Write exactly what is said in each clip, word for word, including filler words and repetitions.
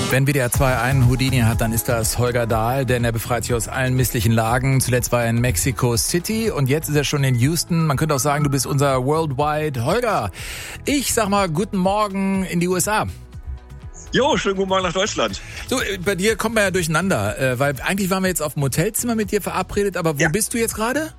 Wenn W D R zwei einen Houdini hat, dann ist das Holger Dahl, denn er befreit sich aus allen misslichen Lagen. Zuletzt war er in Mexico City und jetzt ist er schon in Houston. Man könnte auch sagen, du bist unser Worldwide Holger. Ich sag mal, guten Morgen in die U S A. Jo, schönen guten Morgen nach Deutschland. So, bei dir kommen wir ja durcheinander, weil eigentlich waren wir jetzt auf dem Hotelzimmer mit dir verabredet, aber wo ja. bist du jetzt gerade?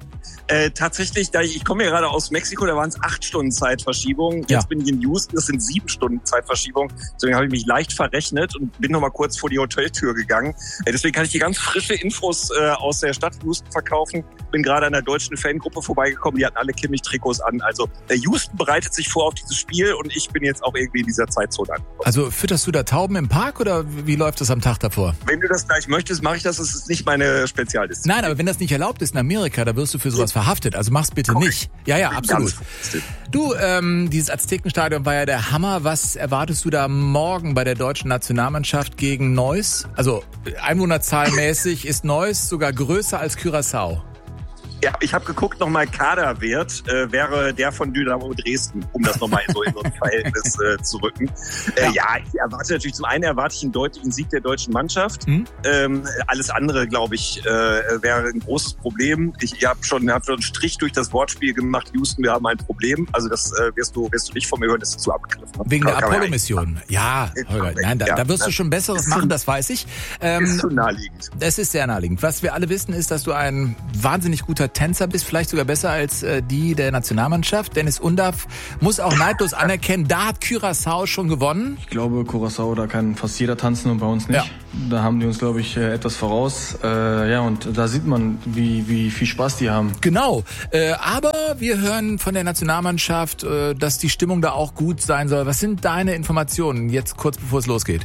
Äh, tatsächlich, da ich, ich komme ja gerade aus Mexiko, da waren es acht Stunden Zeitverschiebung. Jetzt ja. bin ich in Houston, das sind sieben Stunden Zeitverschiebung. Deswegen habe ich mich leicht verrechnet und bin noch mal kurz vor die Hoteltür gegangen. Äh, deswegen kann ich dir ganz frische Infos äh, aus der Stadt Houston verkaufen. Bin gerade an der deutschen Fangruppe vorbeigekommen, die hatten alle Kimmich-Trikots an. Also äh, Houston bereitet sich vor auf dieses Spiel und ich bin jetzt auch irgendwie in dieser Zeitzone angekommen. Also fütterst du da Tauben im Park oder wie läuft das am Tag davor? Wenn du das gleich möchtest, mache ich das. Das ist nicht meine Spezialdisziplin. Nein, aber wenn das nicht erlaubt ist in Amerika, da wirst du für sowas verhaftet. Also mach's bitte okay. nicht. Ja, ja, absolut. Du, ähm, dieses Aztekenstadion war ja der Hammer. Was erwartest du da morgen bei der deutschen Nationalmannschaft gegen Neuss? Also einwohnerzahlmäßig ist Neuss sogar größer als Curaçao. Ja, ich habe geguckt, nochmal Kaderwert äh, wäre der von Dynamo Dresden, um das nochmal so in so ein Verhältnis äh, zu rücken. Äh, ja. ja, ich erwarte natürlich, zum einen erwarte ich einen deutlichen Sieg der deutschen Mannschaft. Mhm. Ähm, alles andere, glaube ich, äh, wäre ein großes Problem. Ich, ich habe schon, hab schon einen Strich durch das Wortspiel gemacht, Houston, wir haben ein Problem. Also das äh, wirst du wirst du nicht von mir hören, das ist zu abgegriffen. Wegen der Apollo-Mission. Ja, Holger, nein, da, ja, da wirst du schon Besseres machen, das weiß ich. Ähm, ist zu naheliegend. Das ist sehr naheliegend. Was wir alle wissen, ist, dass du ein wahnsinnig guter Tänzer bist, vielleicht sogar besser als äh, die der Nationalmannschaft. Dennis Undaff muss auch neidlos anerkennen, da hat Curaçao schon gewonnen. Ich glaube, Curaçao, da kann fast jeder tanzen und bei uns nicht. Ja. Da haben die uns, glaube ich, äh, etwas voraus. Äh, ja, und da sieht man, wie, wie viel Spaß die haben. Genau. Äh, aber wir hören von der Nationalmannschaft, äh, dass die Stimmung da auch gut sein soll. Was sind deine Informationen jetzt kurz bevor es losgeht?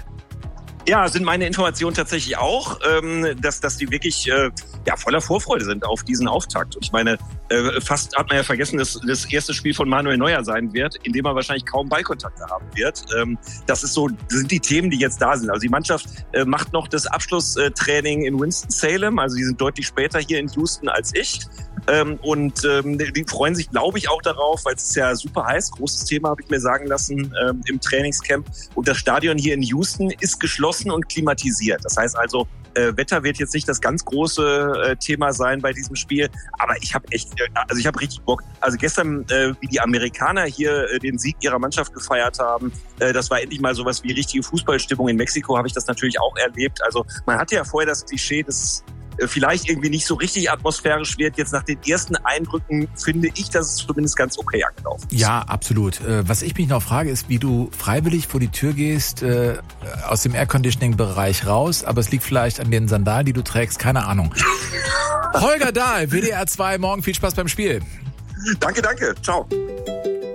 Ja, sind meine Informationen tatsächlich auch, ähm, dass dass die wirklich äh, ja voller Vorfreude sind auf diesen Auftakt. Und ich meine, äh, fast hat man ja vergessen, dass das erste Spiel von Manuel Neuer sein wird, in dem er wahrscheinlich kaum Ballkontakte haben wird. Ähm, das ist so, das sind die Themen, die jetzt da sind. Also die Mannschaft äh, macht noch das Abschlusstraining in Winston-Salem. Also die sind deutlich später hier in Houston als ich. Ähm, und ähm, die freuen sich, glaube ich, auch darauf, weil es ist ja super heiß. Großes Thema, habe ich mir sagen lassen, ähm, im Trainingscamp. Und das Stadion hier in Houston ist geschlossen und klimatisiert. Das heißt also, äh, Wetter wird jetzt nicht das ganz große äh, Thema sein bei diesem Spiel, aber ich habe echt, äh, also ich habe richtig Bock. Also gestern, äh, wie die Amerikaner hier äh, den Sieg ihrer Mannschaft gefeiert haben, äh, das war endlich mal sowas wie richtige Fußballstimmung. In Mexiko habe ich das natürlich auch erlebt. Also man hatte ja vorher das Klischee, dass vielleicht irgendwie nicht so richtig atmosphärisch wird. Jetzt nach den ersten Eindrücken finde ich, dass es zumindest ganz okay angelaufen ist. Ja, absolut. Was ich mich noch frage, ist, wie du freiwillig vor die Tür gehst, äh, aus dem Airconditioning-Bereich raus, aber es liegt vielleicht an den Sandalen, die du trägst, keine Ahnung. Holger Dahl, W D R zwei, morgen viel Spaß beim Spiel. Danke, danke. Ciao.